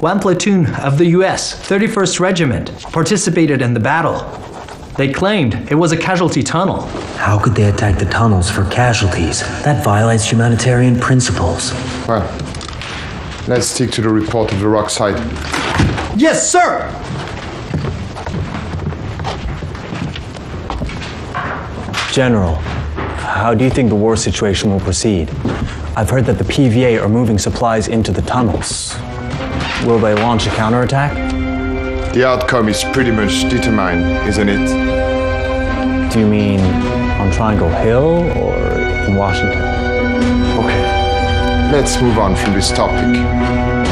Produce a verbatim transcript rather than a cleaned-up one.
one platoon of the U S thirty-first Regiment participated in the battle. They claimed it was a casualty tunnel. How could they attack the tunnels for casualties? That violates humanitarian principles. Well, let's stick to the report of the rock site. Yes, sir! General, how do you think the war situation will proceed? I've heard that the P V A are moving supplies into the tunnels. Will they launch a counterattack? The outcome is pretty much determined, isn't it? Do you mean on Triangle Hill or in Washington? Okay, let's move on from this topic.